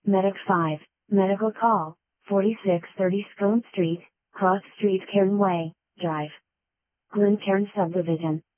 Medic 5, Medical Call, 4630 Scone Street, Cross Street Cairn Way, Drive. Glencairn Subdivision.